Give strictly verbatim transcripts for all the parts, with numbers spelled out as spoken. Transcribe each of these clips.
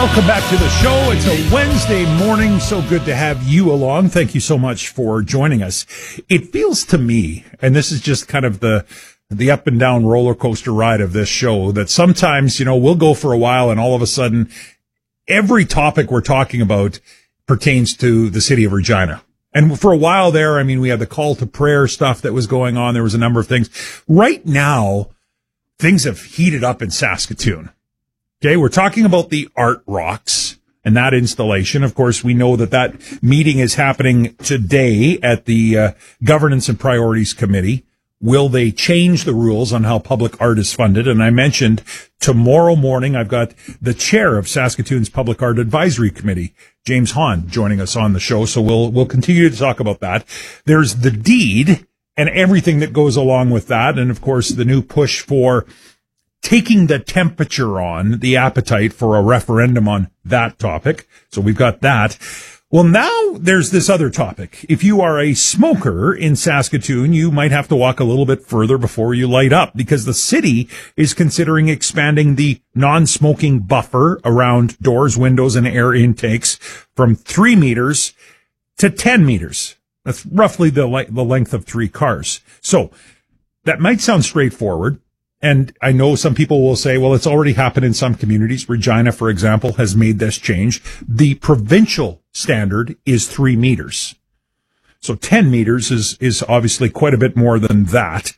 Welcome back to the show. It's a Wednesday morning. So good to have you along. Thank you so much for joining us. It feels to me, and this is just kind of the the up and down roller coaster ride of this show, that sometimes, you know, we'll go for a while and all of a sudden every topic we're talking about pertains to the city of Regina. And for a while there, I mean, we had the call to prayer stuff that was going on. There was a number of things. Right now, things have heated up in Saskatoon. Okay, we're talking about the Art Rocks and that installation. Of course, we know that that meeting is happening today at the uh, Governance and Priorities Committee. Will they change the rules on how public art is funded? And I mentioned tomorrow morning, I've got the chair of Saskatoon's Public Art Advisory Committee, James Hahn, joining us on the show. So we'll we'll continue to talk about that. There's the deed and everything that goes along with that. And, of course, the new push for taking the temperature on the appetite for a referendum on that topic. So we've got that. Well, now there's this other topic. If you are a smoker in Saskatoon, you might have to walk a little bit further before you light up, because the city is considering expanding the non-smoking buffer around doors, windows, and air intakes from three meters to ten meters. That's roughly the, le- the length of three cars. So that might sound straightforward. And I know some people will say, well, it's already happened in some communities. Regina, for example, has made this change. The provincial standard is three meters. So ten meters is, is obviously quite a bit more than that.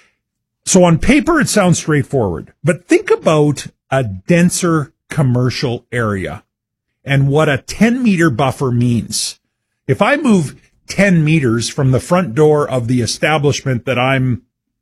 So on paper, it sounds straightforward. But think about a denser commercial area and what a ten meter buffer means. If I move ten meters from the front door of the establishment that I'm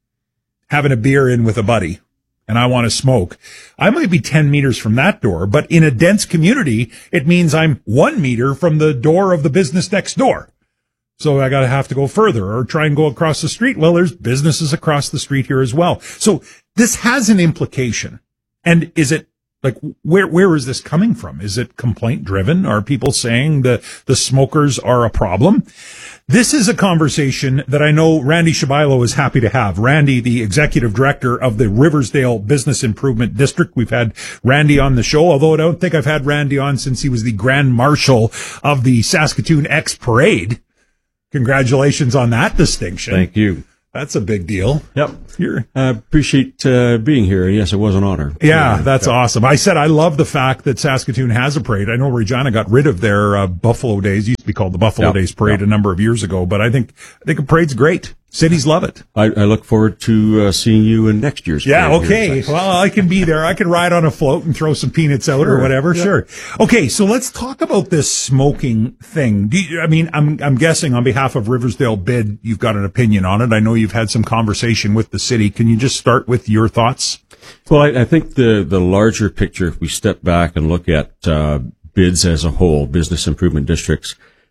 having a beer in with a buddy and I want to smoke, I might be ten meters from that door, but in a dense community, it means I'm one meter from the door of the business next door. So I got to have to go further or try and go across the street. Well, there's businesses across the street here as well. So this has an implication. And is it like, where, where is this coming from? Is it complaint driven? Are people saying the, the smokers are a problem? This is a conversation that I know Randy Shabailo is happy to have. Randy, the executive director of the Riversdale Business Improvement District. We've had Randy on the show, although I don't think I've had Randy on since he was the Grand Marshal of the Saskatoon X Parade. Congratulations on that distinction. Thank you. That's a big deal. Yep. I uh, appreciate uh, being here. Yes, it was an honor. Yeah, that's yeah. awesome. I said I love the fact that Saskatoon has a parade. I know Regina got rid of their uh, Buffalo Days. It used to be called the Buffalo yep. Days Parade yep. a number of years ago, but I think I think a parade's great. Cities love it. I, I look forward to uh, seeing you in next year's yeah, parade. Yeah, okay. Well, I can be there. I can ride on a float and throw some peanuts out sure. or whatever. Yep. Sure. Okay, so let's talk about this smoking thing. Do you, I mean, I'm I'm guessing on behalf of Riversdale Bid, you've got an opinion on it. I know you've had some conversation with the city. Can you just start with your thoughts? Well, I, I think the, the larger picture, if we step back and look at uh, bids as a whole, business improvement districts,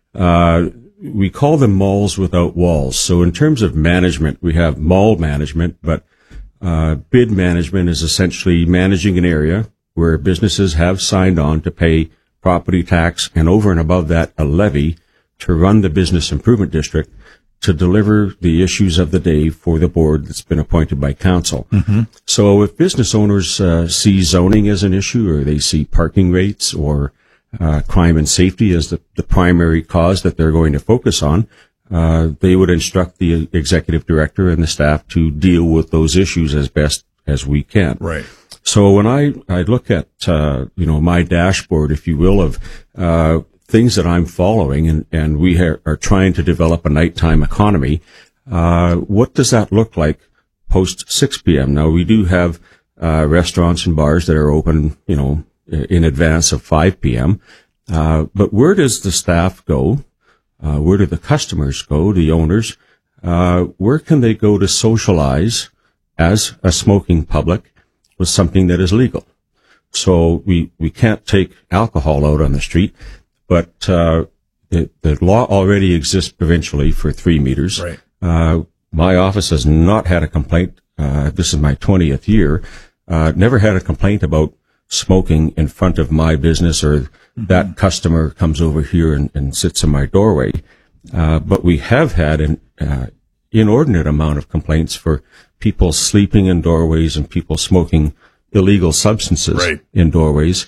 uh, we call them malls without walls. So in terms of management, we have mall management, but uh, bid management is essentially managing an area where businesses have signed on to pay property tax and over and above that, a levy to run the business improvement district to deliver the issues of the day for the board that's been appointed by council. Mm-hmm. So if business owners uh, see zoning as an issue, or they see parking rates or uh, crime and safety as the, the primary cause that they're going to focus on, uh, they would instruct the executive director and the staff to deal with those issues as best as we can. Right. So when I, I look at, uh, you know, my dashboard, if you will, of, uh, things that I'm following, and, and we ha- are trying to develop a nighttime economy. Uh, what does that look like post six p.m.? Now, we do have uh, restaurants and bars that are open, you know, in advance of five p.m. Uh, but where does the staff go? Uh, where do the customers go, the owners? Uh, where can they go to socialize as a smoking public with something that is legal? So we, we can't take alcohol out on the street. But uh, the, the law already exists provincially for three meters. Right. Uh, my office has not had a complaint. Uh, this is my twentieth year. Uh, never had a complaint about smoking in front of my business, or mm-hmm. that customer comes over here and, and sits in my doorway. Uh, but we have had an uh, inordinate amount of complaints for people sleeping in doorways and people smoking illegal substances right. in doorways.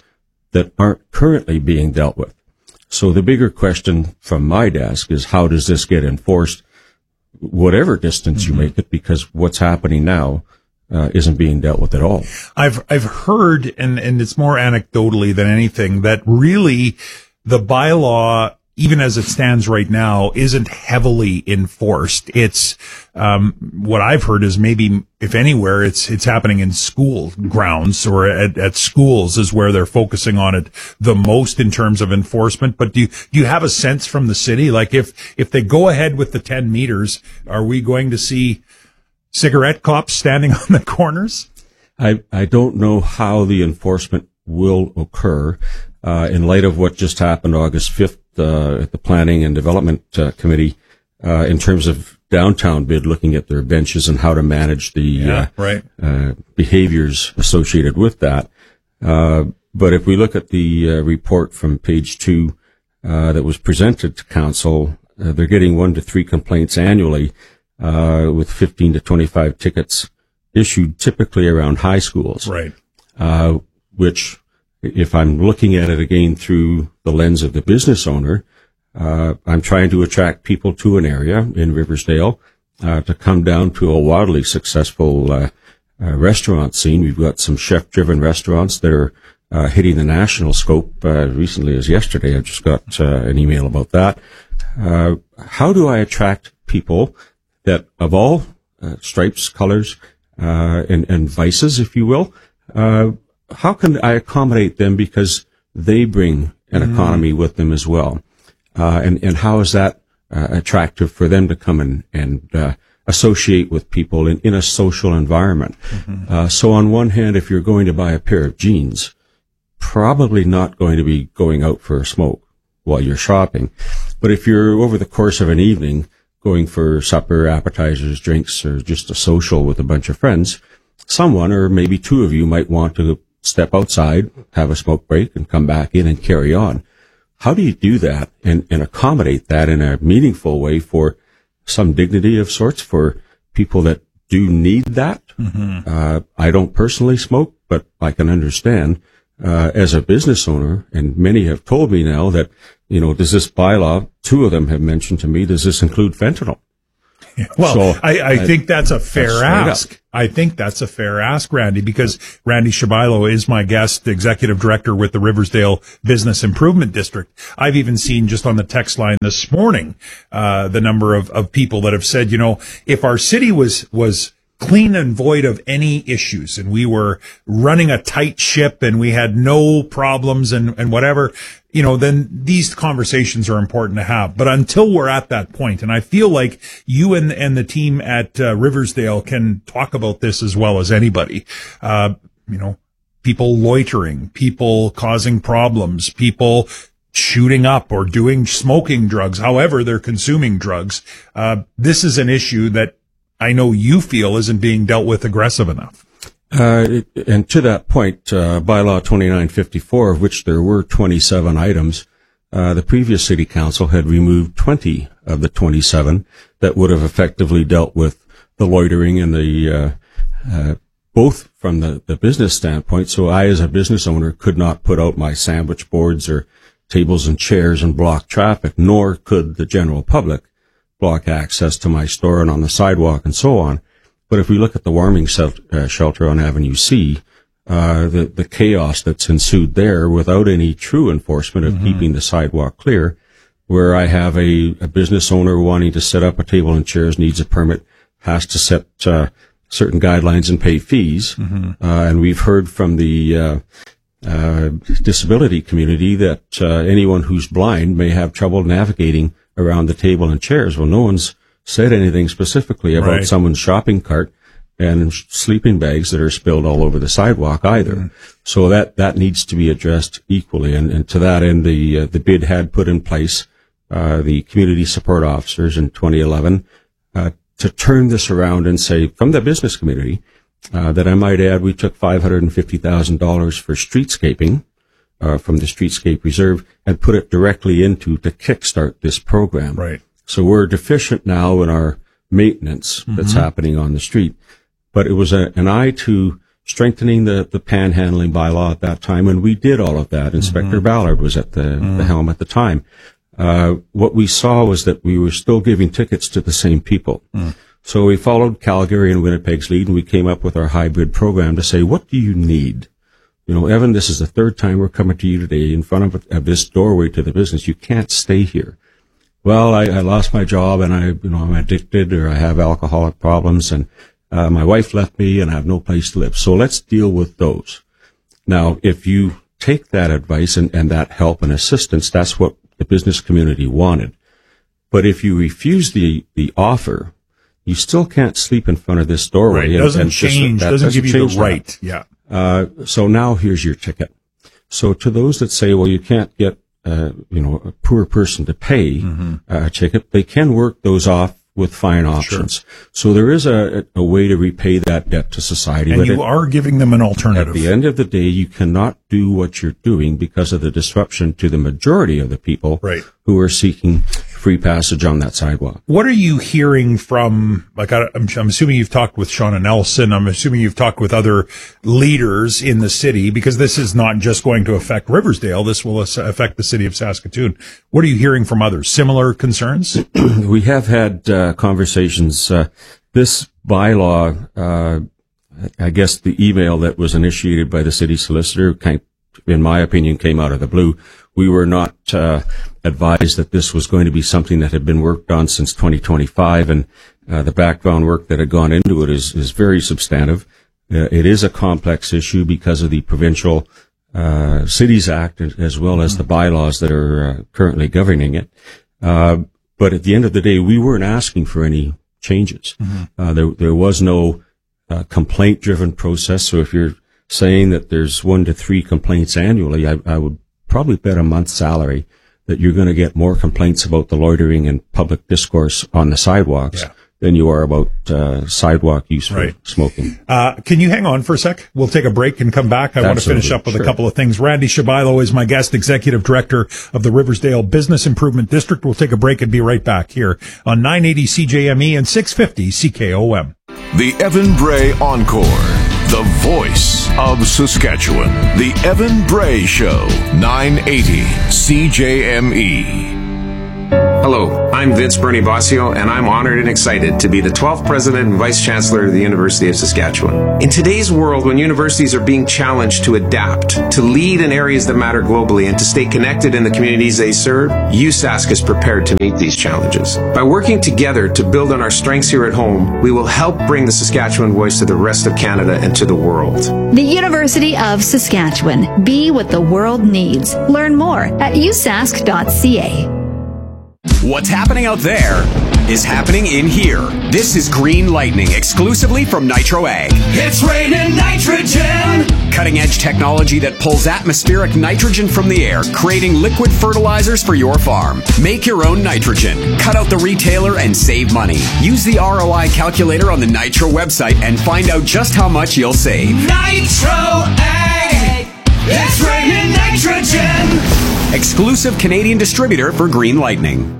that aren't currently being dealt with. So the bigger question from my desk is, how does this get enforced, whatever distance mm-hmm. you make it, because what's happening now uh, isn't being dealt with at all. I've I've heard, and, and it's more anecdotally than anything, that really the bylaw, even as it stands right now, isn't heavily enforced. It's, um, what I've heard is maybe, if anywhere, it's, it's happening in school grounds or at, at schools is where they're focusing on it the most in terms of enforcement. But do you, do you have a sense from the city? Like if, if they go ahead with the ten meters, are we going to see cigarette cops standing on the corners? I, I don't know how the enforcement will occur, uh, in light of what just happened August fifth. Uh, at the Planning and Development uh, Committee, uh, in terms of downtown bid, looking at their benches and how to manage the yeah, uh, right. uh, behaviors associated with that. Uh, but if we look at the uh, report from page two uh, that was presented to council, uh, they're getting one to three complaints annually, uh, with fifteen to twenty-five tickets issued, typically around high schools. Right. Uh, which, if I'm looking at it again through the lens of the business owner, uh, I'm trying to attract people to an area in Riversdale, uh, to come down to a wildly successful, uh, uh, restaurant scene. We've got some chef-driven restaurants that are, uh, hitting the national scope, uh, recently as yesterday. I just got, uh, an email about that. Uh, how do I attract people that of all, uh, stripes, colors, uh, and, and vices, if you will, uh, how can I accommodate them because they bring an mm. economy with them as well? Uh, and, and how is that uh, attractive for them to come in and uh, associate with people in, in a social environment? Mm-hmm. Uh, so on one hand, if you're going to buy a pair of jeans, probably not going to be going out for a smoke while you're shopping. But if you're over the course of an evening going for supper, appetizers, drinks, or just a social with a bunch of friends, someone or maybe two of you might want to step outside, have a smoke break, and come back in and carry on. How do you do that and, and accommodate that in a meaningful way for some dignity of sorts for people that do need that? Mm-hmm. Uh, I don't personally smoke, but I can understand, uh, as a business owner, and many have told me now that, you know, does this bylaw, two of them have mentioned to me, does this include fentanyl? Well, so, I, I uh, think that's a fair that's ask. I think that's a fair ask, Randy, because Randy Shabilo is my guest, executive director with the Riversdale Business Improvement District. I've even seen just on the text line this morning, uh, the number of, of people that have said, you know, if our city was, was clean and void of any issues and we were running a tight ship and we had no problems and, and whatever, you know, then these conversations are important to have. But until we're at that point, and I feel like you and, and the team at uh, Riversdale can talk about this as well as anybody, uh, you know, people loitering, people causing problems, people shooting up or doing smoking drugs, however they're consuming drugs. Uh, this is an issue that I know you feel isn't being dealt with aggressive enough. Uh, and to that point, uh, bylaw twenty-nine fifty-four, of which there were twenty-seven items, uh, the previous city council had removed twenty of the twenty-seven that would have effectively dealt with the loitering and the, uh, uh, both from the, the business standpoint. So I, as a business owner, could not put out my sandwich boards or tables and chairs and block traffic, nor could the general public block access to my store and on the sidewalk and so on. But if we look at the warming uh, shelter on Avenue C, uh, the, the chaos that's ensued there without any true enforcement of mm-hmm. keeping the sidewalk clear, where I have a, a business owner wanting to set up a table and chairs, needs a permit, has to set uh, certain guidelines and pay fees. Mm-hmm. Uh, and we've heard from the uh, uh, disability community that uh, anyone who's blind may have trouble navigating around the table and chairs. Well, no one's said anything specifically about right. someone's shopping cart and sleeping bags that are spilled all over the sidewalk either. Mm. So that, that needs to be addressed equally. And, and to that end, the, uh, the bid had put in place, uh, the community support officers in twenty eleven, uh, to turn this around and say, from the business community, uh, that I might add, we took five hundred fifty thousand dollars for streetscaping, uh, from the Streetscape Reserve and put it directly into to kickstart this program. Right. So we're deficient now in our maintenance mm-hmm. that's happening on the street. But it was a, an eye to strengthening the, the panhandling bylaw at that time, and we did all of that. Inspector mm-hmm. Ballard was at the, mm-hmm. the helm at the time. Uh, what we saw was that we were still giving tickets to the same people. Mm. So we followed Calgary and Winnipeg's lead, and we came up with our hybrid program to say, what do you need? You know, Evan, this is the third time we're coming to you today in front of, of this doorway to the business. You can't stay here. Well, I, I lost my job and I, you know, I'm addicted or I have alcoholic problems and, uh, my wife left me and I have no place to live. So let's deal with those. Now, if you take that advice and, and that help and assistance, that's what the business community wanted. But if you refuse the, the offer, you still can't sleep in front of this doorway. Right. It doesn't and change, just, doesn't, doesn't give you the right. That. Yeah. Uh, so now here's your ticket. So to those that say, well, you can't get, uh, you know, a poor person to pay mm-hmm. a ticket, they can work those off with fine options. Sure. So there is a, a way to repay that debt to society. And but you it, are giving them an alternative. At the end of the day, you cannot do what you're doing because of the disruption to the majority of the people right. who are seeking free passage on that sidewalk. What are you hearing from, like, I, I'm, I'm assuming you've talked with Shauna Nelson. I'm assuming you've talked with other leaders in the city, because this is not just going to affect Riversdale. This will affect the city of Saskatoon. What are you hearing from others? Similar concerns? We have had uh, conversations. Uh, this bylaw, uh, I guess the email that was initiated by the city solicitor, came, in my opinion, came out of the blue. We were not uh, advised that this was going to be something that had been worked on since twenty twenty-five, and uh, the background work that had gone into it is, is very substantive. Uh, it is a complex issue because of the Provincial uh, Cities Act, as well as the bylaws that are uh, currently governing it. Uh, but at the end of the day, we weren't asking for any changes. Mm-hmm. Uh, there, there was no uh, complaint-driven process. So if you're saying that there's one to three complaints annually, I, I would probably bet a month's salary that you're going to get more complaints about the loitering and public discourse on the sidewalks yeah. than you are about uh, sidewalk use for right. smoking. Uh, can you hang on for a sec? We'll take a break and come back. I Absolutely. want to finish up with sure. a couple of things. Randy Shabilo is my guest, Executive Director of the Riversdale Business Improvement District. We'll take a break and be right back here on nine eighty C J M E and six fifty C K O M. The Evan Bray Encore. The voice of Saskatchewan. The Evan Bray Show. nine eighty C J M E. Hello, I'm Vince Bernie Bossio, and I'm honored and excited to be the twelfth President and Vice Chancellor of the University of Saskatchewan. In today's world, when universities are being challenged to adapt, to lead in areas that matter globally, and to stay connected in the communities they serve, U S A S C is prepared to meet these challenges. By working together to build on our strengths here at home, we will help bring the Saskatchewan voice to the rest of Canada and to the world. The University of Saskatchewan. Be what the world needs. Learn more at u sask dot c a. What's happening out there is happening in here. This is Green Lightning, exclusively from Nitro Ag. It's raining nitrogen! Cutting-edge technology that pulls atmospheric nitrogen from the air, creating liquid fertilizers for your farm. Make your own nitrogen. Cut out the retailer and save money. Use the R O I calculator on the Nitro website and find out just how much you'll save. Nitro Ag! It's raining nitrogen! Exclusive Canadian distributor for Green Lightning.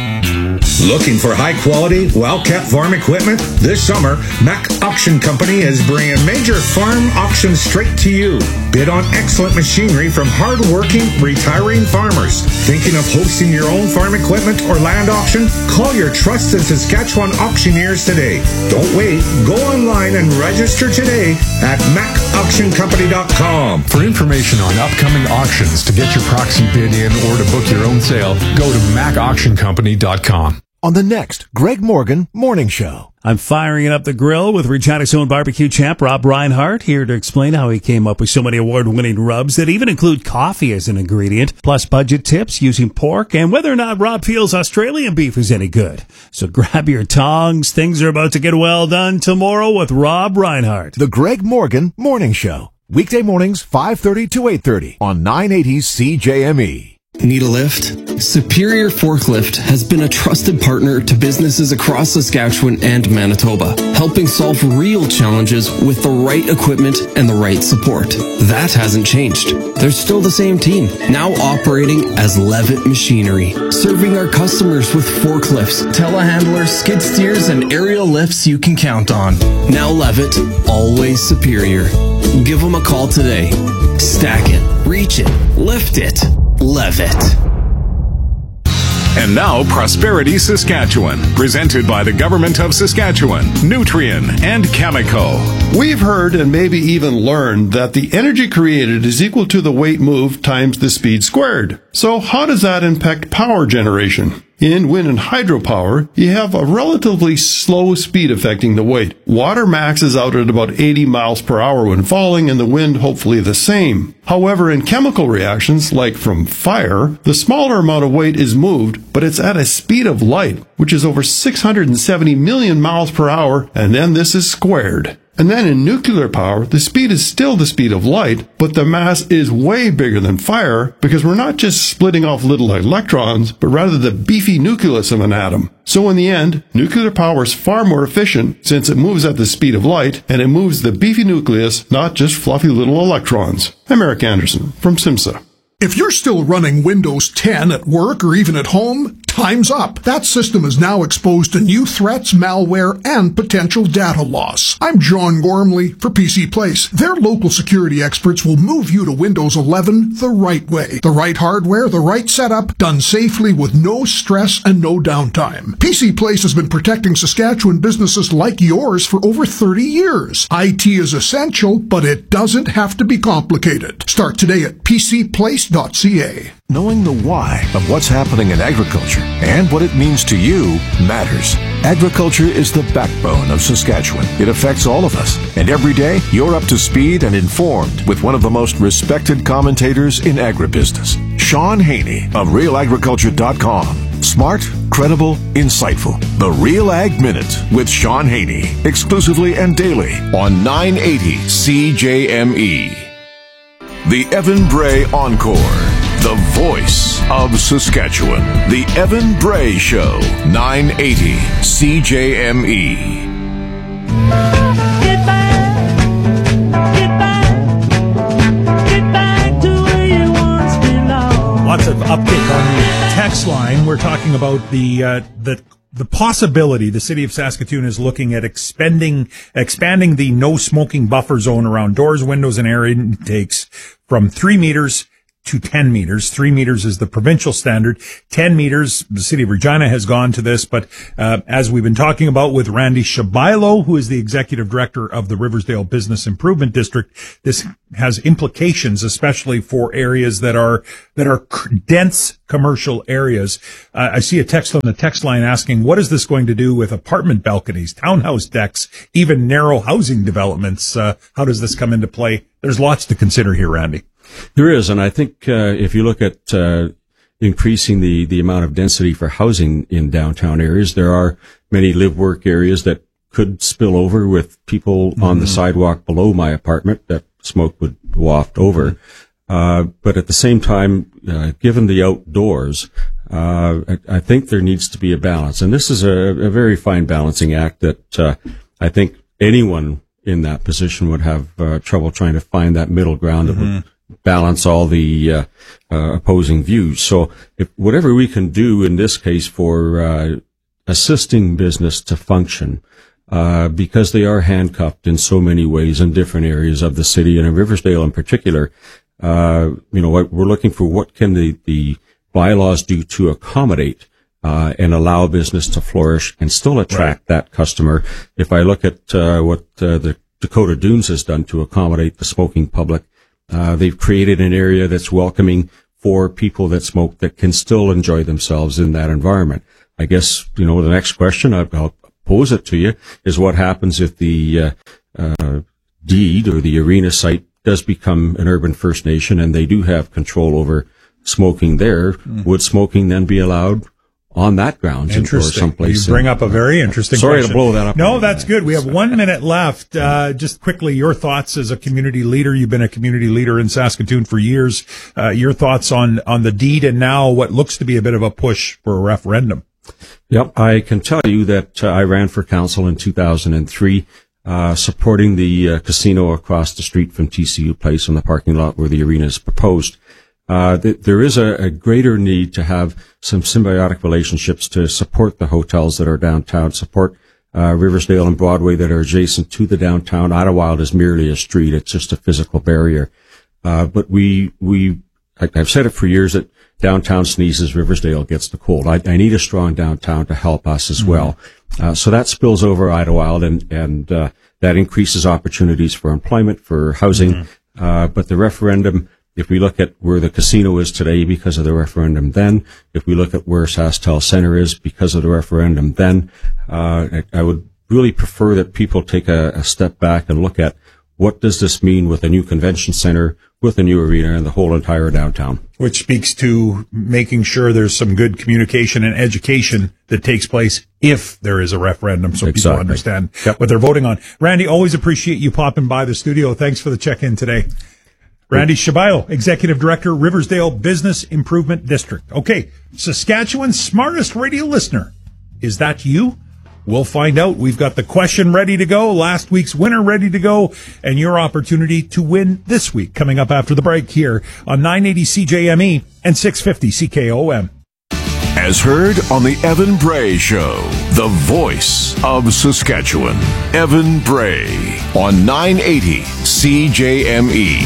Looking for high-quality, well-kept farm equipment? This summer, Mack Auction Company is bringing major farm auctions straight to you. Bid on excellent machinery from hard-working, retiring farmers. Thinking of hosting your own farm equipment or land auction? Call your trusted Saskatchewan auctioneers today. Don't wait. Go online and register today at mack auction company dot com. For information on upcoming auctions, to get your proxy bid in, or to book your own sale, go to mack auction company dot com. On the next Greg Morgan Morning Show. I'm firing up the grill with Regina's own barbecue champ, Rob Reinhardt, here to explain how he came up with so many award-winning rubs that even include coffee as an ingredient, plus budget tips using pork, and whether or not Rob feels Australian beef is any good. So grab your tongs. Things are about to get well done tomorrow with Rob Reinhardt. The Greg Morgan Morning Show. Weekday mornings, five thirty to eight thirty on nine eighty C J M E. Need a lift? Superior Forklift has been a trusted partner to businesses across Saskatchewan and Manitoba, helping solve real challenges with the right equipment and the right support. That hasn't changed. They're still the same team, now operating as Levitt Machinery, serving our customers with forklifts, telehandlers, skid steers, and aerial lifts you can count on. Now Levitt, always superior. Give them a call today. Stack it, reach it, lift it. Levitt. And now, Prosperity Saskatchewan, presented by the Government of Saskatchewan, Nutrien, and Cameco. We've heard and maybe even learned that the energy created is equal to the weight moved times the speed squared. So how does that impact power generation? In wind and hydropower, you have a relatively slow speed affecting the weight. Water maxes out at about eighty miles per hour when falling, and the wind hopefully the same. However, in chemical reactions, like from fire, the smaller amount of weight is moved, but it's at a speed of light, which is over six hundred seventy million miles per hour, and then this is squared. And then in nuclear power, the speed is still the speed of light, but the mass is way bigger than fire because we're not just splitting off little electrons, but rather the beefy nucleus of an atom. So in the end, nuclear power is far more efficient since it moves at the speed of light, and it moves the beefy nucleus, not just fluffy little electrons. I'm Eric Anderson from SIMSA. If you're still running Windows ten at work or even at home, time's up. That system is now exposed to new threats, malware, and potential data loss. I'm John Gormley for P C Place. Their local security experts will move you to Windows eleven the right way. The right hardware, the right setup, done safely with no stress and no downtime. P C Place has been protecting Saskatchewan businesses like yours for over thirty years. I T is essential, but it doesn't have to be complicated. Start today at p c place dot c a. Knowing the why of what's happening in agriculture and what it means to you matters. Agriculture is the backbone of Saskatchewan. It affects all of us. And every day, you're up to speed and informed with one of the most respected commentators in agribusiness, Sean Haney of real agriculture dot com. Smart, credible, insightful. The Real Ag Minute with Sean Haney, exclusively and daily on nine eighty C J M E. The Evan Bray Encore. The voice of Saskatchewan. The Evan Bray Show. nine eighty C J M E. Get back, get back, get back to where you once belonged. Lots of uptick on the text line. We're talking about the uh, the the possibility the city of Saskatoon is looking at expanding expanding the no smoking buffer zone around doors, windows, and air intakes from three meters to ten meters. Three meters is the provincial standard. Ten meters, the city of Regina has gone to this, but uh, as we've been talking about with Randy Shabailo, who is the executive director of the Riversdale Business Improvement District, this has implications, especially for areas that are that are dense commercial areas. Uh, I see a text on the text line asking, what is this going to do with apartment balconies, townhouse decks, even narrow housing developments? Uh, how does this come into play? There's lots to consider here, Randy. There is, and I think uh, if you look at uh, increasing the, the amount of density for housing in downtown areas, there are many live-work areas that could spill over with people mm-hmm. on the sidewalk below my apartment that smoke would waft over. Mm-hmm. Uh, but at the same time, uh, given the outdoors, uh, I, I think there needs to be a balance. And this is a, a very fine balancing act that uh, I think anyone in that position would have uh, trouble trying to find that middle ground mm-hmm. that would balance all the uh, uh, opposing views. So if whatever we can do in this case for uh, assisting business to function, uh, because they are handcuffed in so many ways in different areas of the city, and in Riversdale in particular, uh, you know, we're looking for what can the, the bylaws do to accommodate uh, and allow business to flourish and still attract right. that customer. If I look at uh, what uh, the Dakota Dunes has done to accommodate the smoking public, Uh, they've created an area that's welcoming for people that smoke that can still enjoy themselves in that environment. I guess, you know, the next question, I'll pose it to you, is what happens if the uh, uh, deed or the arena site does become an urban First Nation and they do have control over smoking there? Mm. Would smoking then be allowed on that grounds or Interesting. someplace. You bring up a very interesting Sorry question. to blow that up. No, that's good. We have one minute left. Uh, just quickly, your thoughts as a community leader. You've been a community leader in Saskatoon for years. Uh, your thoughts on, on the deed and now what looks to be a bit of a push for a referendum. Yep. I can tell you that uh, I ran for council in two thousand three, uh, supporting the uh, casino across the street from T C U Place on the parking lot where the arena is proposed. Uh, th- there is a, a greater need to have some symbiotic relationships to support the hotels that are downtown, support uh, Riversdale and Broadway that are adjacent to the downtown. Idlewild is merely a street. It's just a physical barrier. Uh, but we, we, I, I've said it for years that downtown sneezes, Riversdale gets the cold. I, I need a strong downtown to help us as mm-hmm. well. Uh, so that spills over Idlewild and, and, uh, that increases opportunities for employment, for housing. Mm-hmm. Uh, but the referendum, if we look at where the casino is today because of the referendum then, if we look at where SaskTel Center is because of the referendum then, uh, I, I would really prefer that people take a, a step back and look at what does this mean with a new convention center, with a new arena, and the whole entire downtown. Which speaks to making sure there's some good communication and education that takes place if there is a referendum so exactly. people understand yep. what they're voting on. Randy, always appreciate you popping by the studio. Thanks for the check-in today. Randy Shabailo, Executive Director, Riversdale Business Improvement District. Okay, Saskatchewan's smartest radio listener. Is that you? We'll find out. We've got the question ready to go, last week's winner ready to go, and your opportunity to win this week coming up after the break here on nine eighty C J M E and six fifty C K O M. As heard on the Evan Bray Show, the voice of Saskatchewan. Evan Bray on nine eighty C J M E.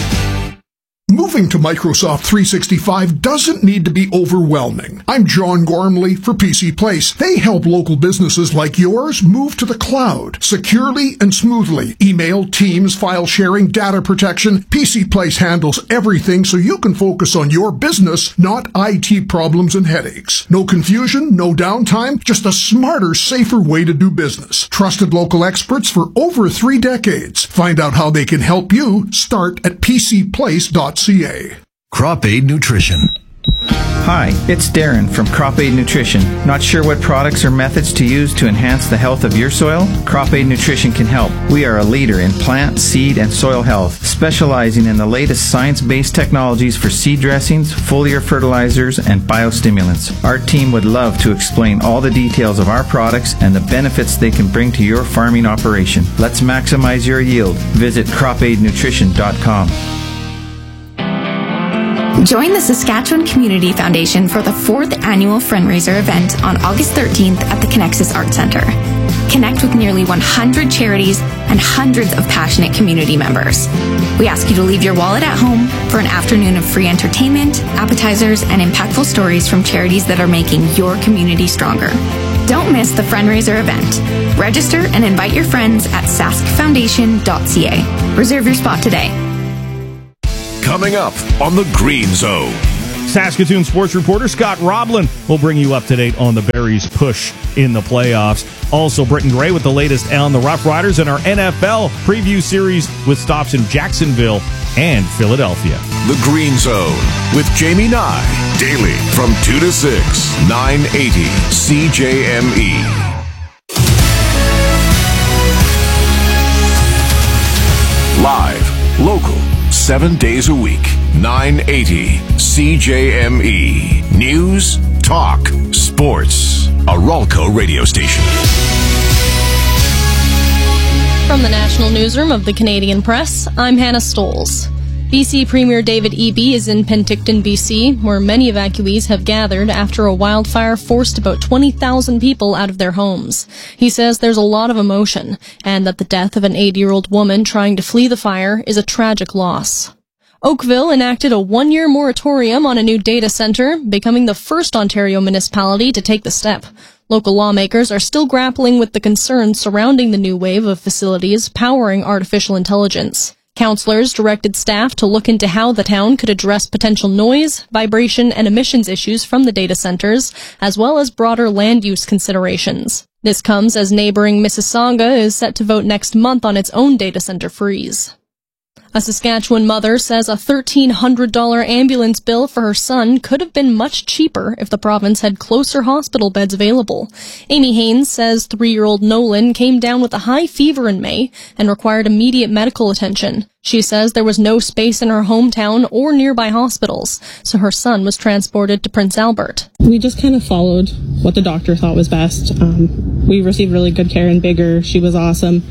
Moving to Microsoft three sixty-five doesn't need to be overwhelming. I'm John Gormley for P C Place. They help local businesses like yours move to the cloud securely and smoothly. Email, Teams, file sharing, data protection. P C Place handles everything so you can focus on your business, not I T problems and headaches. No confusion, no downtime, just a smarter, safer way to do business. Trusted local experts for over three decades. Find out how they can help you. Start at p c place dot c a. Crop Aid Nutrition. Hi, it's Darren from Crop Aid Nutrition. Not sure what products or methods to use to enhance the health of your soil? Crop Aid Nutrition can help. We are a leader in plant, seed, and soil health, specializing in the latest science-based technologies for seed dressings, foliar fertilizers, and biostimulants. Our team would love to explain all the details of our products and the benefits they can bring to your farming operation. Let's maximize your yield. Visit crop aid nutrition dot com. Join the Saskatchewan Community Foundation for the fourth annual fundraiser event on August thirteenth at the Connexus Arts Centre. Connect with nearly one hundred charities and hundreds of passionate community members. We ask you to leave your wallet at home for an afternoon of free entertainment, appetizers, and impactful stories from charities that are making your community stronger. Don't miss the fundraiser event. Register and invite your friends at sask foundation dot c a. Reserve your spot today. Coming up on the Green Zone. Saskatoon sports reporter Scott Roblin will bring you up to date on the Berries' push in the playoffs. Also, Britton Gray with the latest on the Rough Riders and our N F L preview series with stops in Jacksonville and Philadelphia. The Green Zone with Jamie Nye. Daily from two to six, nine eighty C J M E. Live, local, seven days a week, nine eighty C J M E. News, talk, sports. A Ralco radio station. From the National Newsroom of the Canadian Press, I'm Hannah Stoles. B C Premier David Eby is in Penticton, B C, where many evacuees have gathered after a wildfire forced about twenty thousand people out of their homes. He says there's a lot of emotion, and that the death of an eighty-year-old woman trying to flee the fire is a tragic loss. Oakville enacted a one-year moratorium on a new data center, becoming the first Ontario municipality to take the step. Local lawmakers are still grappling with the concerns surrounding the new wave of facilities powering artificial intelligence. Councillors directed staff to look into how the town could address potential noise, vibration, and emissions issues from the data centers, as well as broader land use considerations. This comes as neighboring Mississauga is set to vote next month on its own data center freeze. A Saskatchewan mother says a thirteen hundred dollars ambulance bill for her son could have been much cheaper if the province had closer hospital beds available. Amy Haynes says three-year-old Nolan came down with a high fever in May and required immediate medical attention. She says there was no space in her hometown or nearby hospitals, so her son was transported to Prince Albert. We just kind of followed what the doctor thought was best. Um, we received really good care in Bigger. She was awesome.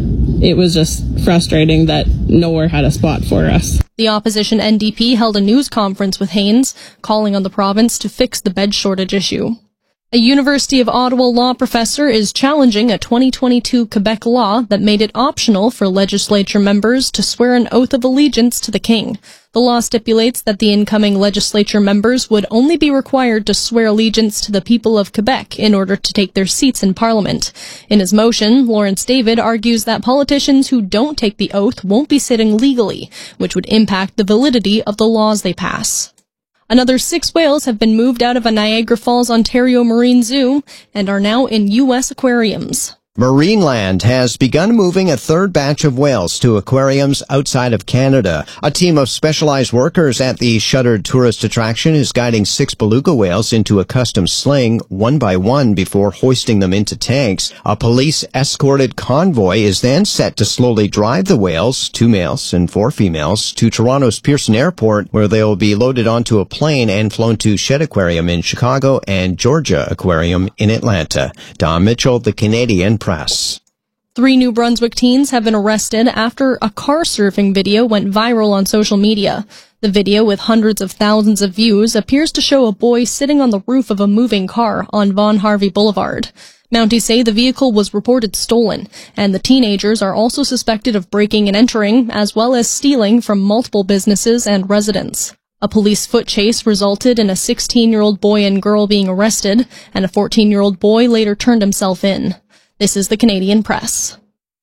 It was just frustrating that nowhere had a spot for us. The opposition N D P held a news conference with Haynes, calling on the province to fix the bed shortage issue. A University of Ottawa law professor is challenging a twenty twenty-two Quebec law that made it optional for legislature members to swear an oath of allegiance to the king. The law stipulates that the incoming legislature members would only be required to swear allegiance to the people of Quebec in order to take their seats in Parliament. In his motion, Lawrence David argues that politicians who don't take the oath won't be sitting legally, which would impact the validity of the laws they pass. Another six whales have been moved out of a Niagara Falls, Ontario Marine Zoo and are now in U S aquariums. Marineland has begun moving a third batch of whales to aquariums outside of Canada. A team of specialized workers at the shuttered tourist attraction is guiding six beluga whales into a custom sling, one by one, before hoisting them into tanks. A police-escorted convoy is then set to slowly drive the whales, two males and four females, to Toronto's Pearson Airport, where they will be loaded onto a plane and flown to Shedd Aquarium in Chicago and Georgia Aquarium in Atlanta. Don Mitchell, The Canadian Press. Three New Brunswick teens have been arrested after a car surfing video went viral on social media. The video, with hundreds of thousands of views, appears to show a boy sitting on the roof of a moving car on Von Harvey Boulevard. Mounties say the vehicle was reported stolen, and the teenagers are also suspected of breaking and entering, as well as stealing from multiple businesses and residents. A police foot chase resulted in a sixteen-year-old boy and girl being arrested, and a fourteen-year-old boy later turned himself in. This is the Canadian Press.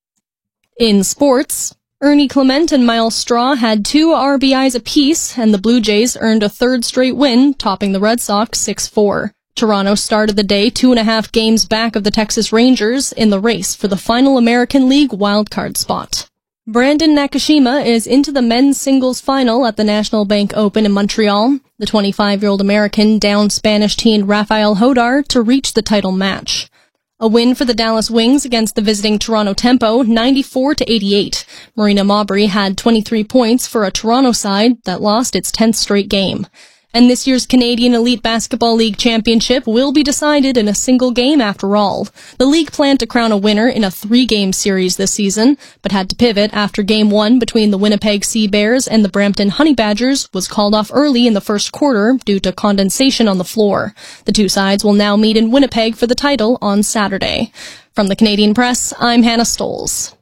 In sports, Ernie Clement and Miles Straw had two R B Is apiece, and the Blue Jays earned a third straight win, topping the Red Sox six four. Toronto started the day two and a half games back of the Texas Rangers in the race for the final American League wildcard spot. Brandon Nakashima is into the men's singles final at the National Bank Open in Montreal. The twenty-five-year-old American downed Spanish teen Rafael Hodar to reach the title match. A win for the Dallas Wings against the visiting Toronto Tempo, ninety-four to eighty-eight. Marina Mabrey had twenty-three points for a Toronto side that lost its tenth straight game. And this year's Canadian Elite Basketball League Championship will be decided in a single game after all. The league planned to crown a winner in a three-game series this season, but had to pivot after Game one between the Winnipeg Sea Bears and the Brampton Honey Badgers was called off early in the first quarter due to condensation on the floor. The two sides will now meet in Winnipeg for the title on Saturday. From the Canadian Press, I'm Hannah Stoles.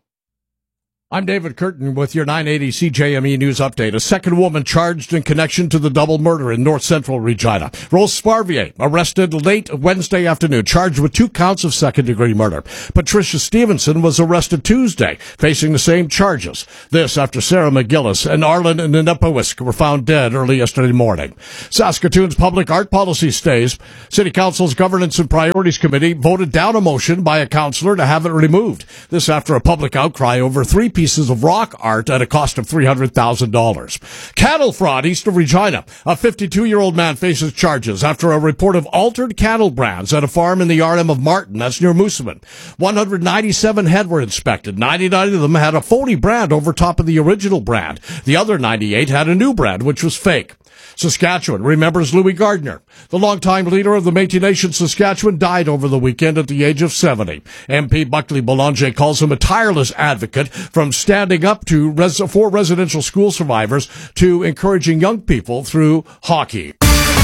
I'm David Curtin with your nine eighty C J M E News Update. A second woman charged in connection to the double murder in North Central Regina. Rose Sparvier arrested late Wednesday afternoon, charged with two counts of second-degree murder. Patricia Stevenson was arrested Tuesday, facing the same charges. This after Sarah McGillis and Arlen Nenepowisk were found dead early yesterday morning. Saskatoon's public art policy stays. City Council's Governance and Priorities Committee voted down a motion by a councillor to have it removed. This after a public outcry over three pieces pieces of rock art at a cost of three hundred thousand dollars. Cattle fraud east of Regina. A fifty-two-year-old man faces charges after a report of altered cattle brands at a farm in the R M of Martin, that's near Moosomin. one hundred ninety-seven head were inspected. ninety-nine of them had a phony brand over top of the original brand. The other ninety-eight had a new brand, which was fake. Saskatchewan remembers Louis Gardner. The longtime leader of the Métis Nation Saskatchewan died over the weekend at the age of seventy. M P Buckley Boulanger calls him a tireless advocate, from standing up to res- for residential school survivors to encouraging young people through hockey.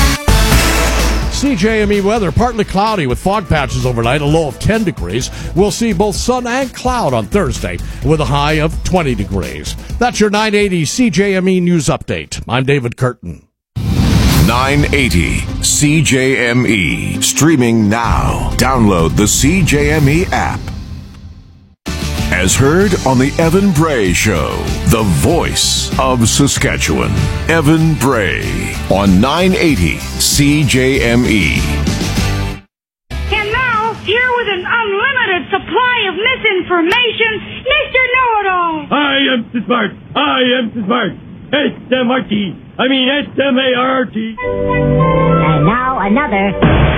C J M E weather, partly cloudy with fog patches overnight, a low of ten degrees. We'll see both sun and cloud on Thursday with a high of twenty degrees. That's your nine eighty C J M E News Update. I'm David Curtin. nine eighty C J M E. Streaming now. Download the C J M E app. As heard on the Evan Bray Show, the voice of Saskatchewan. Evan Bray on nine eighty C J M E. And now, here with an unlimited unlimited supply of misinformation, Mister Know-It-All. I am so smart. I am so smart. S M R T. I mean S M A R R T. And now another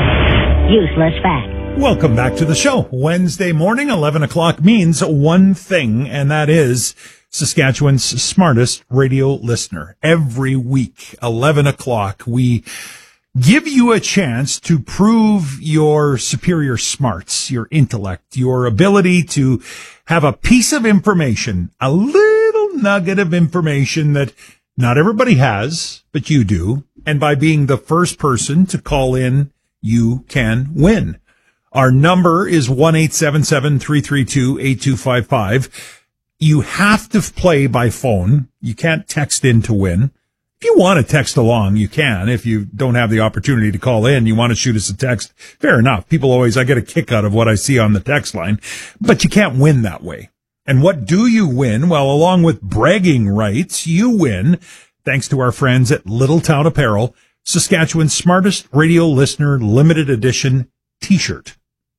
useless fact. Welcome back to the show. Wednesday morning, eleven o'clock means one thing, and that is Saskatchewan's smartest radio listener. Every week, eleven o'clock, we give you a chance to prove your superior smarts, your intellect, your ability to have a piece of information, a little nugget of information that not everybody has, but you do. And by being the first person to call in, you can win. Our number is one eight seven seven, three three two, eight two five five. You have to play by phone. You can't text in to win. If you want to text along, you can. If you don't have the opportunity to call in, you want to shoot us a text, fair enough. People always, I get a kick out of what I see on the text line, but you can't win that way. And what do you win? Well, along with bragging rights, you win, thanks to our friends at Little Town Apparel, Saskatchewan's smartest radio listener limited edition t-shirt.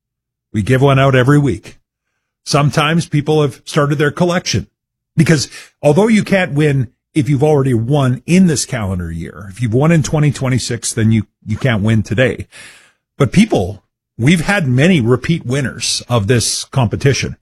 We give one out every week. Sometimes people have started their collection because although you can't win if you've already won in this calendar year, if you've won in twenty twenty-six, then you, you can't win today. But people, we've had many repeat winners of this competition.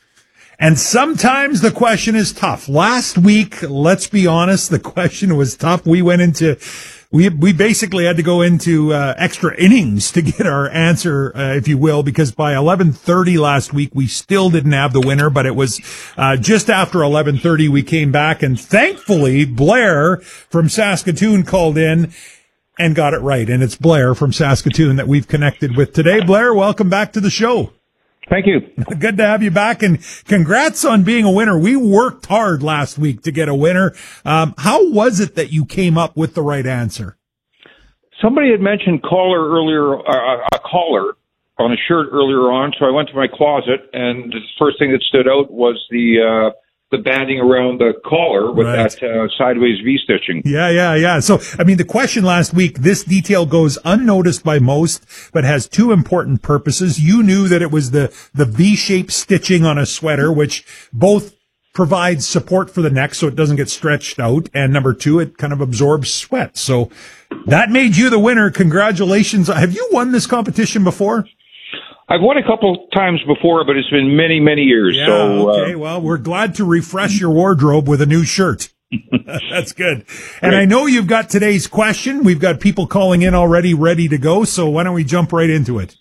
And sometimes the question is tough. Last week, let's be honest, the question was tough. We went into, we we basically had to go into uh, extra innings to get our answer, uh, if you will, because by eleven thirty last week, we still didn't have the winner, but it was uh, just after eleven thirty we came back, and thankfully, Blair from Saskatoon called in and got it right. And it's Blair from Saskatoon that we've connected with today. Blair, welcome back to the show. Thank you. Good to have you back, and congrats on being a winner. We worked hard last week to get a winner. Um, how was it that you came up with the right answer? Somebody had mentioned collar earlier, uh, a collar on a shirt earlier on, so I went to my closet, and the first thing that stood out was the uh, the banding around the collar with Right. that uh, sideways V-stitching. Yeah, yeah, yeah. So, I mean, the question last week, this detail goes unnoticed by most, but has two important purposes. You knew that it was the, the V-shaped stitching on a sweater, which both provides support for the neck so it doesn't get stretched out. And number two, it kind of absorbs sweat. So that made you the winner. Congratulations. Have you won this competition before? I've won a couple times before, but it's been many, many years. Yeah, so, okay. Uh, Well, we're glad to refresh your wardrobe with a new shirt. That's good. And I know you've got today's question. We've got people calling in already ready to go. So why don't we jump right into it?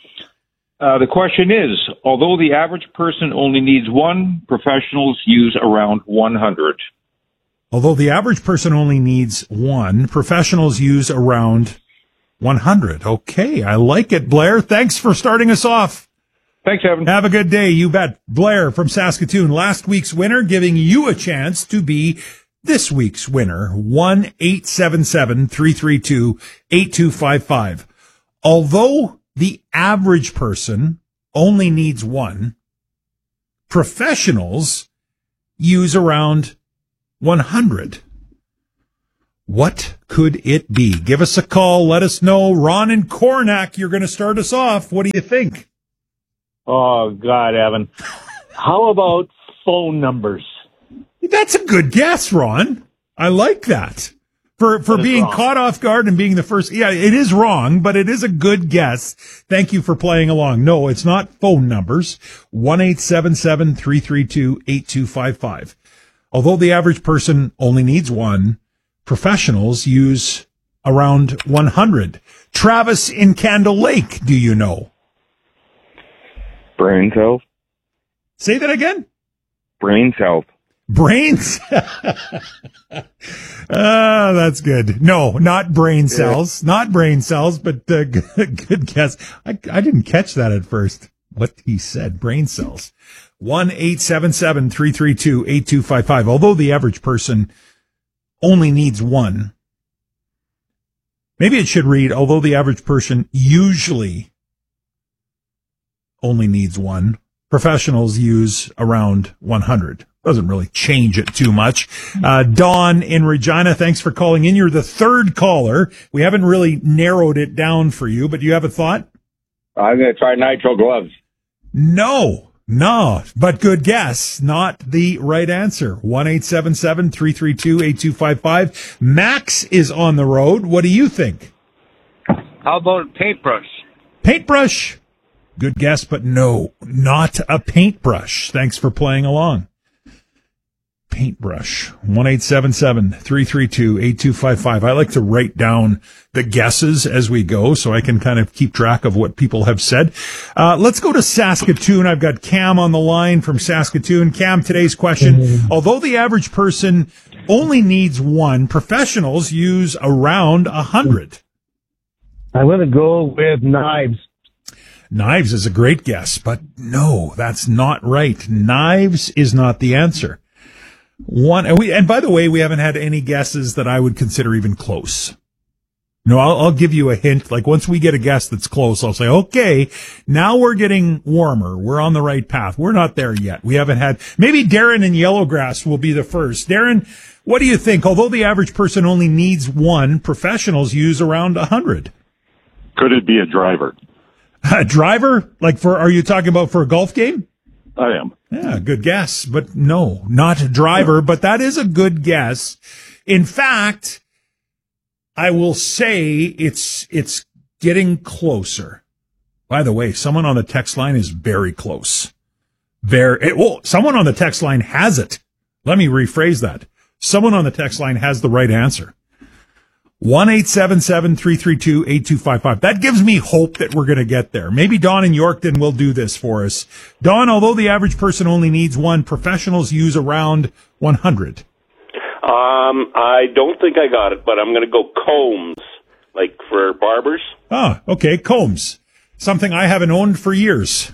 uh, the question is, although the average person only needs one, professionals use around one hundred. Although the average person only needs one, professionals use around one hundred. Okay, I like it, Blair. Thanks for starting us off. Thanks, Evan. Have a good day. You bet. Blair from Saskatoon, last week's winner, giving you a chance to be this week's winner. one eight seven seven, three three two, eight two five five. Although the average person only needs one, professionals use around one hundred. What could it be? Give us a call. Let us know. Ron and Cornack, you're going to start us off. What do you think? Oh, God, Evan. How about phone numbers? That's a good guess, Ron. I like that. For for being wrong. caught off guard and being the first. Yeah, it is wrong, but it is a good guess. Thank you for playing along. No, it's not phone numbers. one eight seven seven, three three two, eight two five five. Although the average person only needs one, professionals use around one hundred. Travis in Candle Lake, do you know? Brain cells. Say that again? Brain cells. Brains? Ah, that's good. No, not brain cells. Not brain cells, but uh, good, good guess. I, I didn't catch that at first. What he said, brain cells. one eight seven seven, three three two, eight two five five. Although the average person only needs one. Maybe it should read, although the average person usually only needs one, professionals use around one hundred. Doesn't really change it too much. Uh, Dawn in Regina, thanks for calling in. You're the third caller. We haven't really narrowed it down for you, but do you have a thought? I'm going to try nitrile gloves. No, no, but good guess. Not the right answer. one eight seven seven, three three two, eight two five five. Max is on the road. What do you think? How about paintbrush? Paintbrush. Good guess, but no, not a paintbrush. Thanks for playing along. Paintbrush. one eight seven seven, three three two, eight two five five. I like to write down the guesses as we go so I can kind of keep track of what people have said. Uh, let's go to Saskatoon. I've got Cam on the line from Saskatoon. Cam, today's question. Mm-hmm. Although the average person only needs one, professionals use around a hundred. I'm going to go with knives. Knives is a great guess, but no, that's not right. Knives is not the answer. One, and, we, and by the way, we haven't had any guesses that I would consider even close. No, I'll, I'll give you a hint. Like once we get a guess that's close, I'll say, okay, now we're getting warmer. We're on the right path. We're not there yet. We haven't had, maybe Darren in Yellowgrass will be the first. Darren, what do you think? Although the average person only needs one, professionals use around a hundred. Could it be a driver? A driver? Like for, are you talking about for a golf game? I am. Yeah, good guess, but no, not a driver, but that is a good guess. In fact, I will say it's, it's getting closer. By the way, someone on the text line is very close. Very, it, well, someone on the text line has it. Let me rephrase that. Someone on the text line has the right answer. one eight seven seven, three three two, eight two five five. That gives me hope that we're going to get there. Maybe Don in Yorkton will do this for us. Don, although the average person only needs one, professionals use around one hundred. Um, I don't think I got it, but I'm going to go combs, like for barbers. Ah, okay, combs. Something I haven't owned for years.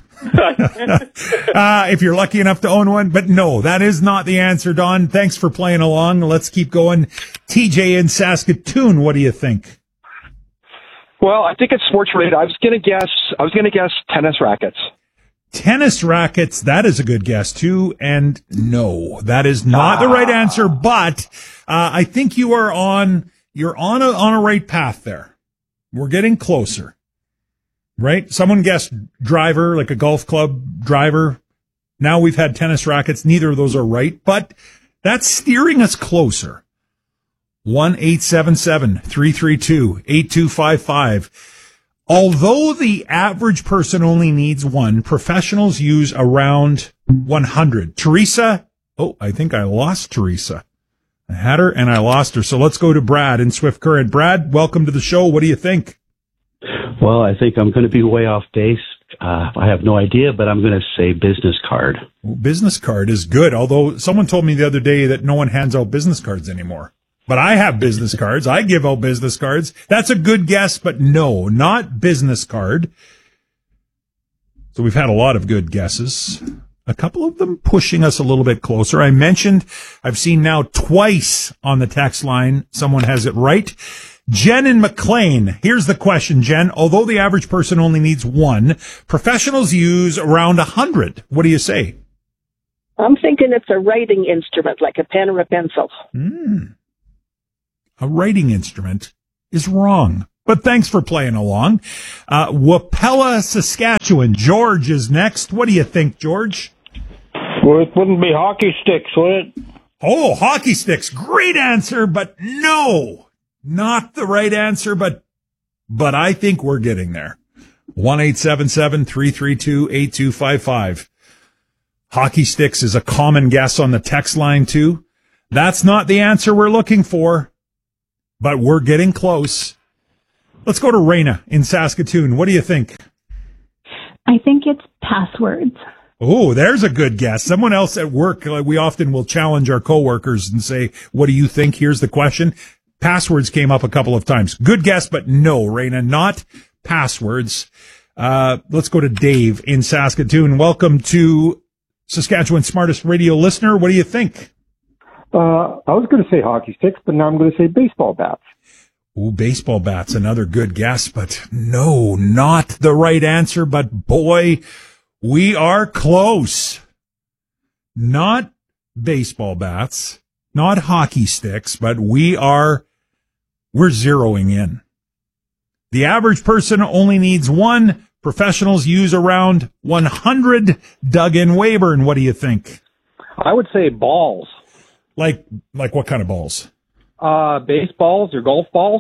uh, if you're lucky enough to own one. But no, that is not the answer, Don. Thanks for playing along. Let's keep going. T J in Saskatoon, what do you think? Well, I think it's sports related. I was going to guess, I was going to guess tennis rackets. Tennis rackets, that is a good guess too. And no, that is not ah. the right answer, but, uh, I think you are on, you're on a, on a right path there. We're getting closer. Right? Someone guessed driver, like a golf club driver. Now we've had tennis rackets. Neither of those are right, but that's steering us closer. one eight seven seven, three three two, eight two five five. Although the average person only needs one, professionals use around one hundred. Teresa? Oh, I think I lost Teresa. I had her and I lost her. So let's go to Brad in Swift Current. Brad, welcome to the show. What do you think? Well, I think I'm going to be way off base. Uh, I have no idea, but I'm going to say business card. Well, business card is good, although someone told me the other day that no one hands out business cards anymore. But I have business cards. I give out business cards. That's a good guess, but no, not business card. So we've had a lot of good guesses. A couple of them pushing us a little bit closer. I mentioned, I've seen now twice on the text line, someone has it right. Jen in McLean. Here's the question, Jen. Although the average person only needs one, professionals use around a hundred. What do you say? I'm thinking it's a writing instrument, like a pen or a pencil. Mm. A writing instrument is wrong. But thanks for playing along. Uh, Wapella, Saskatchewan. George is next. What do you think, George? Well, it wouldn't be hockey sticks, would it? Oh, hockey sticks. Great answer, but no. Not the right answer, but, but I think we're getting there. one eight seven seven, three three two, eight two five five. Hockey sticks is a common guess on the text line too. That's not the answer we're looking for, but we're getting close. Let's go to Raina in Saskatoon. What do you think? I think it's passwords. Oh, there's a good guess. Someone else at work, like we often will challenge our coworkers and say, what do you think? Here's the question. Passwords came up a couple of times. Good guess, but no, Raina, not passwords. Uh, let's go to Dave in Saskatoon. Welcome to Saskatchewan's smartest radio listener. What do you think? Uh, I was going to say hockey sticks, but now I'm going to say baseball bats. Ooh, baseball bats, another good guess, but no, not the right answer. But boy, we are close. Not baseball bats, not hockey sticks, but we are, we're zeroing in. The average person only needs one. Professionals use around one hundred. Doug in Weyburn, what do you think? I would say balls. Like, like what kind of balls? Uh, baseballs or golf balls.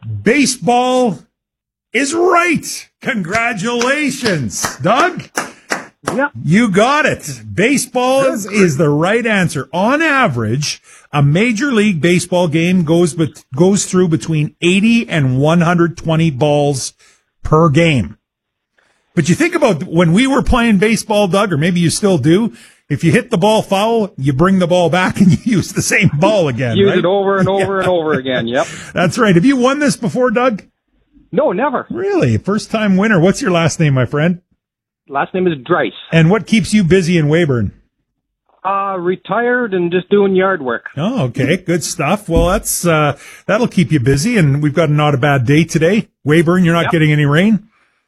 Baseball is right. Congratulations, Doug. Yep. You got it. Baseball is, is the right answer. On average, a Major League Baseball game goes bet- goes through between eighty and one hundred twenty balls per game. But you think about when we were playing baseball, Doug, or maybe you still do, if you hit the ball foul, you bring the ball back and you use the same ball again. Use right? it over and over yeah. and over again. Yep. That's right. Have you won this before, Doug? No, never. Really? First time winner. What's your last name, my friend? Last name is Dreiss. And what keeps you busy in Weyburn? Uh, retired and just doing yard work. Oh, okay. Good stuff. Well, that's, uh, that'll keep you busy, and we've got not a bad day today. Weyburn, you're not Yep. getting any rain?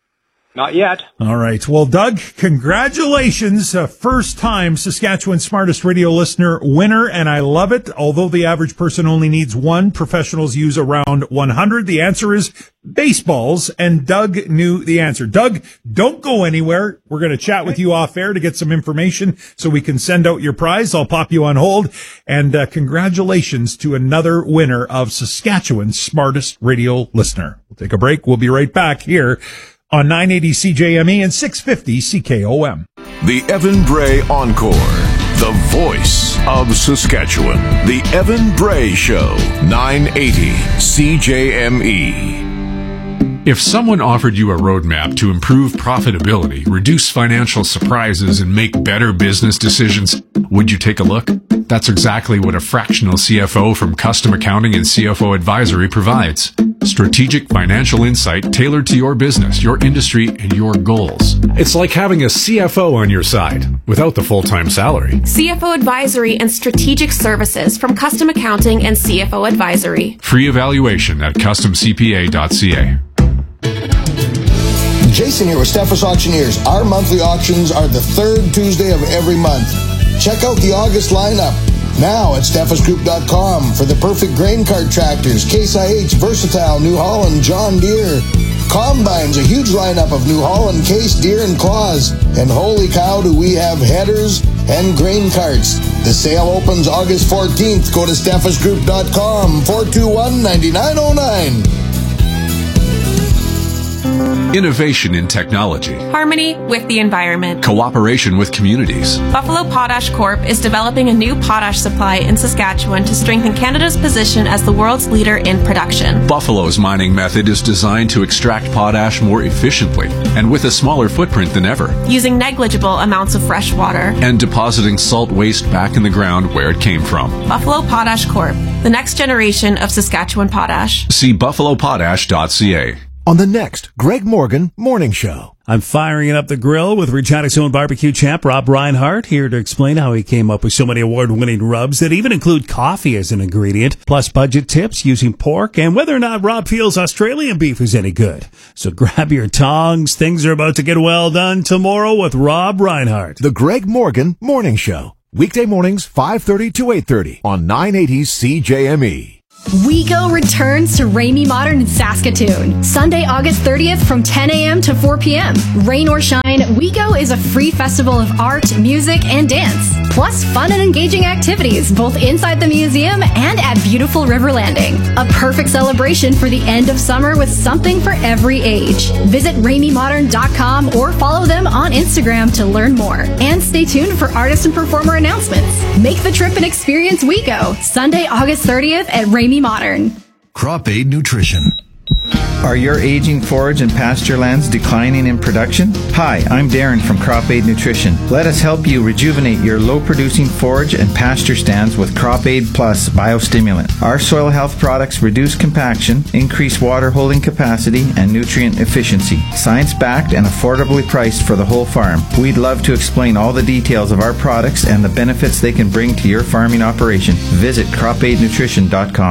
Not yet. All right. Well, Doug, congratulations. Uh, first time Saskatchewan's smartest radio listener winner, and I love it. Although the average person only needs one, professionals use around one hundred. The answer is baseballs, and Doug knew the answer. Doug, don't go anywhere. We're going to chat with you off air to get some information so we can send out your prize. I'll pop you on hold. And uh, congratulations to another winner of Saskatchewan's smartest radio listener. We'll take a break. We'll be right back here on nine eighty C J M E and six fifty C K O M. The Evan Bray Encore, the voice of Saskatchewan. The Evan Bray Show, nine eighty C J M E. If someone offered you a roadmap to improve profitability, reduce financial surprises, and make better business decisions, would you take a look? That's exactly what a fractional C F O from Custom Accounting and C F O Advisory provides. Strategic financial insight tailored to your business, your industry, and your goals. It's like having a C F O on your side without the full-time salary. C F O Advisory and Strategic Services from Custom Accounting and C F O Advisory. Free evaluation at custom c p a dot c a. Jason here with Steffes Auctioneers. Our monthly auctions are the third Tuesday of every month. Check out the August lineup now at steffes group dot com for the perfect grain cart tractors, Case I H, Versatile, New Holland, John Deere. Combines, a huge lineup of New Holland, Case, Deere, and Claus. And holy cow, do we have headers and grain carts. The sale opens August fourteenth. Go to steffes group dot com, four two one, nine nine zero nine. Innovation in technology. Harmony with the environment. Cooperation with communities. Buffalo Potash Corp is developing a new potash supply in Saskatchewan to strengthen Canada's position as the world's leader in production. Buffalo's mining method is designed to extract potash more efficiently and with a smaller footprint than ever, using negligible amounts of fresh water and depositing salt waste back in the ground where it came from. Buffalo Potash Corp, the next generation of Saskatchewan potash. See buffalo potash dot c a. On the next Greg Morgan Morning Show. I'm firing up the grill with Regina's own barbecue champ, Rob Reinhardt, here to explain how he came up with so many award-winning rubs that even include coffee as an ingredient, plus budget tips using pork, and whether or not Rob feels Australian beef is any good. So grab your tongs. Things are about to get well done tomorrow with Rob Reinhardt. The Greg Morgan Morning Show. Weekday mornings, five thirty to eight thirty on nine eighty C J M E. WeGo returns to Ramey Modern in Saskatoon, Sunday, August thirtieth from ten a.m. to four p.m. Rain or shine, WeGo is a free festival of art, music, and dance, plus fun and engaging activities both inside the museum and at beautiful River Landing. A perfect celebration for the end of summer with something for every age. Visit ramey modern dot com or follow them on Instagram to learn more. And stay tuned for artist and performer announcements. Make the trip and experience WeGo, Sunday, August thirtieth at Ramey Modern. Crop Aid Nutrition. Are your aging forage and pasture lands declining in production? Hi, I'm Darren from Crop Aid Nutrition. Let us help you rejuvenate your low-producing forage and pasture stands with Crop Aid Plus Biostimulant. Our soil health products reduce compaction, increase water holding capacity, and nutrient efficiency. Science-backed and affordably priced for the whole farm. We'd love to explain all the details of our products and the benefits they can bring to your farming operation. Visit crop aid nutrition dot com.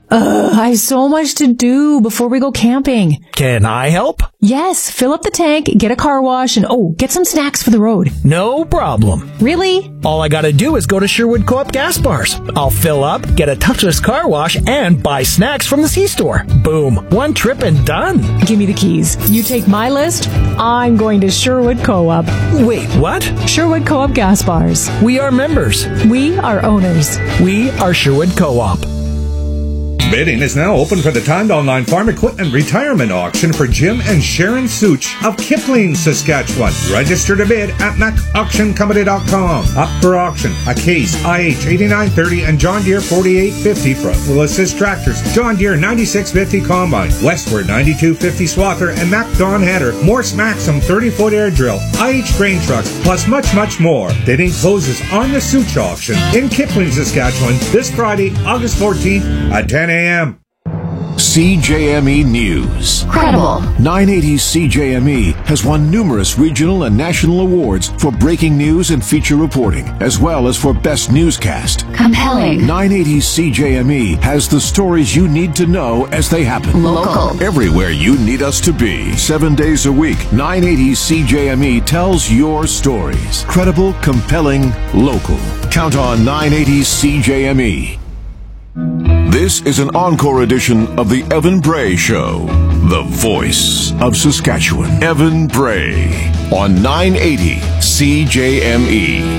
Ugh, I have so much to do before we go camping. Can I help? Yes, fill up the tank, get a car wash, and oh, get some snacks for the road. No problem. Really? All I gotta do is go to Sherwood Co-op gas bars. I'll fill up, get a touchless car wash, and buy snacks from the C-store. Boom. One trip and done. Give me the keys. You take my list, I'm going to Sherwood Co-op. Wait, what? Sherwood Co-op gas bars. We are members. We are owners. We are Sherwood Co-op. Bidding is now open for the timed online farm equipment retirement auction for Jim and Sharon Such of Kipling, Saskatchewan. Register to bid at mac auction company dot com. Up for auction, a Case I H eighty-nine thirty and John Deere forty-eight fifty front wheel assist tractors, John Deere ninety-six fifty combine, Westward ninety-two fifty swather, and Mac Dawn header, Morse Maxim thirty foot air drill, I H grain trucks, plus much, much more. Bidding closes on the Such auction in Kipling, Saskatchewan this Friday, August fourteenth at ten a.m. C J M E News. Credible. nine eighty C J M E has won numerous regional and national awards for breaking news and feature reporting, as well as for best newscast. Compelling. nine eighty C J M E has the stories you need to know as they happen. Local. Everywhere you need us to be. Seven days a week, nine eighty C J M E tells your stories. Credible, compelling, local. Count on nine eighty C J M E. This is an encore edition of the Evan Bray Show, the voice of Saskatchewan. Evan Bray on nine eighty C J M E.